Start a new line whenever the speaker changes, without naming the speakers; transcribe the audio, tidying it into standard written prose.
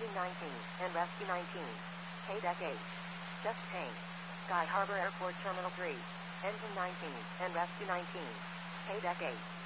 Engine 19 and Rescue 19. Paydeck 8. Just Pain. Sky Harbor Airport Terminal 3. Engine 19 and Rescue 19. Paydeck 8.